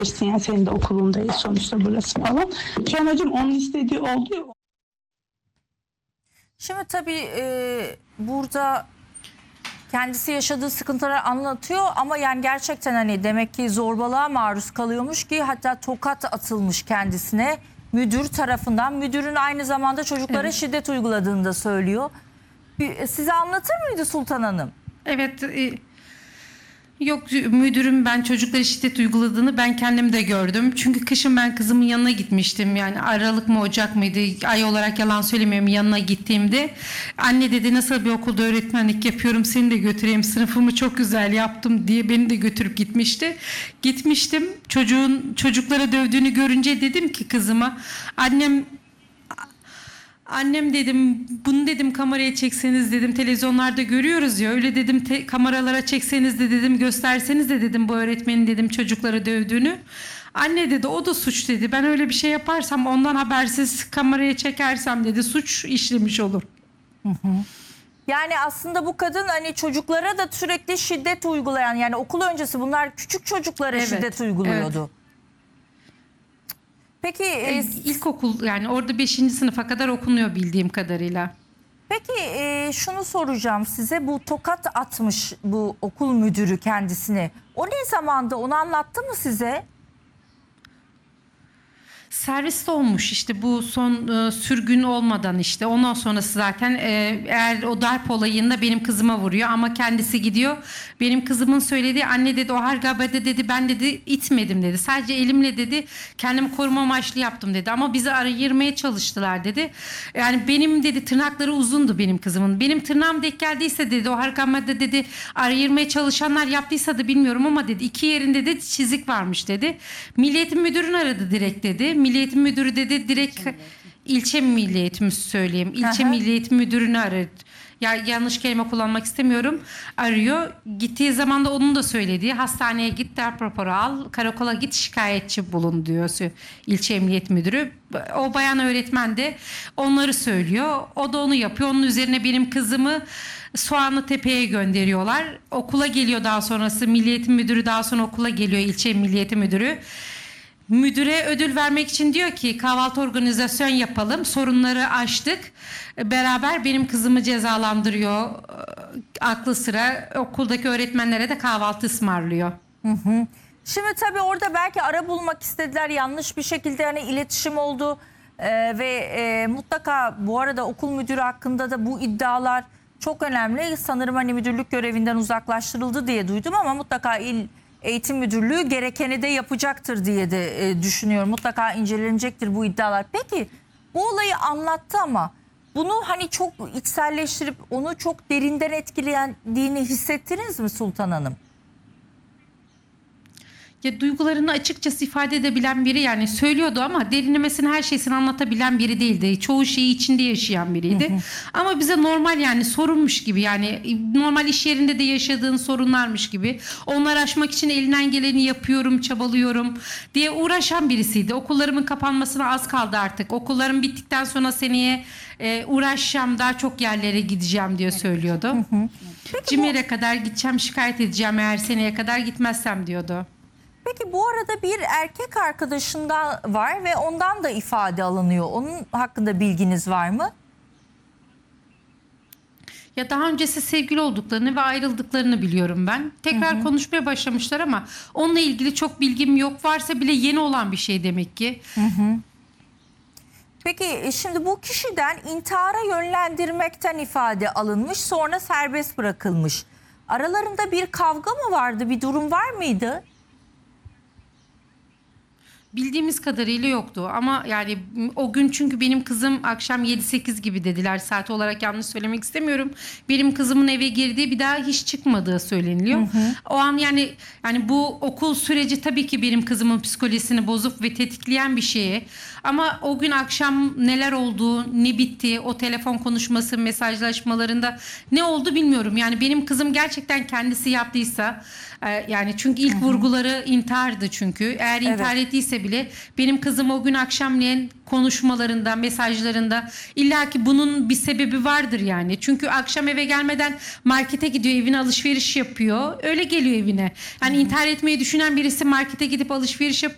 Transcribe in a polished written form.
yani senin de okulundayız sonuçta burası falan. Tuğanacığım onun istediği oldu ya. Şimdi tabii burada kendisi yaşadığı sıkıntıları anlatıyor ama yani gerçekten hani demek ki zorbalığa maruz kalıyormuş ki hatta tokat atılmış kendisine müdür tarafından. Müdürün aynı zamanda çocuklara şiddet uyguladığını da söylüyor. Size anlatır mıydı Sultan Hanım? Evet, yok müdürüm ben çocuklara şiddet uyguladığını ben kendim de gördüm. Çünkü kışın ben kızımın yanına gitmiştim. Yani Aralık mı Ocak mıydı? Ay olarak yalan söylemiyorum, yanına gittiğimde. Anne dedi nasıl bir okulda öğretmenlik yapıyorum, seni de götüreyim, sınıfımı çok güzel yaptım diye beni de götürüp gitmişti. Gitmiştim, çocuklara dövdüğünü görünce dedim ki kızıma, Annem dedim, bunu dedim kameraya çekseniz dedim, televizyonlarda görüyoruz ya, öyle dedim kameralara çekseniz de dedim, gösterseniz de dedim bu öğretmenin dedim çocukları dövdüğünü. Anne dedi o da suç dedi, ben öyle bir şey yaparsam, ondan habersiz kameraya çekersem dedi, suç işlemiş olur. Yani aslında bu kadın hani çocuklara da sürekli şiddet uygulayan, yani okul öncesi bunlar küçük çocuklara Evet, şiddet uyguluyordu. evet. Peki İlkokul, yani orada 5. sınıfa kadar okunuyor bildiğim kadarıyla. peki şunu soracağım size, bu tokat atmış bu okul müdürü kendisine. O ne zamanda, onu anlattı mı size? Serviste olmuş işte bu son sürgün olmadan, işte ondan sonrası zaten eğer o darp olayında benim kızıma vuruyor ama kendisi gidiyor. Benim kızımın söylediği, anne dedi o hargabede dedi ben dedi itmedim dedi, sadece elimle dedi kendimi koruma amaçlı yaptım dedi ama bizi ayırmaya çalıştılar dedi. Yani benim dedi tırnakları uzundu benim kızımın, benim tırnağım denk geldiyse dedi o hargabede dedi ayırmaya çalışanlar yaptıysa da bilmiyorum ama dedi iki yerinde de çizik varmış dedi. Milli Eğitim Müdürünü aradı direkt dedi. Milli Eğitim Müdürü dedi direkt ilçe Milli Eğitim söyleyeyim. İlçe Milli Eğitim Müdürünü aradı. Ya yanlış kelime kullanmak istemiyorum. Arıyor. Gittiği zaman da onun da söylediği, hastaneye git, darp raporu al, karakola git, şikayetçi bulun diyor ilçe Emniyet Müdürü. O bayan öğretmen de onları söylüyor. O da onu yapıyor. Onun üzerine benim kızımı Soğanlıtepe'ye gönderiyorlar. Okula geliyor daha sonrası. Milli Eğitim Müdürü daha sonra okula geliyor, ilçe Milli Eğitim Müdürü. Müdüre ödül vermek için diyor ki kahvaltı organizasyon yapalım. Sorunları aştık. Beraber benim kızımı cezalandırıyor. Aklı sıra okuldaki öğretmenlere de kahvaltı ısmarlıyor. Şimdi tabii orada belki ara bulmak istediler, yanlış bir şekilde hani iletişim oldu. Ve mutlaka bu arada okul müdürü hakkında da bu iddialar çok önemli. Sanırım hani müdürlük görevinden uzaklaştırıldı diye duydum ama mutlaka İl Eğitim Müdürlüğü gerekeni de yapacaktır diye de düşünüyorum. Mutlaka incelenecektir bu iddialar. Peki bu olayı anlattı ama bunu hani çok içselleştirip onu çok derinden etkilendiğini hissettiniz mi Sultan Hanım? Ya duygularını açıkçası ifade edebilen biri, yani söylüyordu ama derinlemesine her şeyini anlatabilen biri değildi. Çoğu şeyi içinde yaşayan biriydi. Ama bize normal, yani sorunmuş gibi, yani normal iş yerinde de yaşadığın sorunlarmış gibi onları aşmak için elinden geleni yapıyorum, çabalıyorum diye uğraşan birisiydi. Okullarımın kapanmasına az kaldı artık. Okullarım bittikten sonra seneye uğraşacağım, daha çok yerlere gideceğim diye söylüyordu. CİMER'e kadar gideceğim, şikayet edeceğim eğer seneye kadar gitmezsem diyordu. Peki bu arada bir erkek arkadaşından var ve ondan da ifade alınıyor. Onun hakkında bilginiz var mı? Ya daha öncesi sevgili olduklarını ve ayrıldıklarını biliyorum ben. Tekrar konuşmaya başlamışlar ama onunla ilgili çok bilgim yok. Varsa bile yeni olan bir şey demek ki. Peki şimdi bu kişiden intihara yönlendirmekten ifade alınmış, sonra serbest bırakılmış. Aralarında bir kavga mı vardı, bir durum var mıydı? Bildiğimiz kadarıyla yoktu ama yani o gün, çünkü benim kızım akşam 7-8 gibi dediler, saat olarak yanlış söylemek istemiyorum. Benim kızımın eve girdiği, bir daha hiç çıkmadığı söyleniliyor. O an yani bu okul süreci tabii ki benim kızımın psikolojisini bozup ve tetikleyen bir şeye. Ama o gün akşam neler oldu, ne bitti, o telefon konuşması, mesajlaşmalarında ne oldu bilmiyorum. Yani benim kızım gerçekten kendisi yaptıysa, yani çünkü ilk vurguları intihardı çünkü. Eğer intihar ettiyse bile benim kızım o gün akşamleyin konuşmalarında, mesajlarında illaki bunun bir sebebi vardır yani. Çünkü akşam eve gelmeden markete gidiyor, evine alışveriş yapıyor. Öyle geliyor evine. Yani intihar etmeyi düşünen birisi markete gidip alışveriş yapıyor.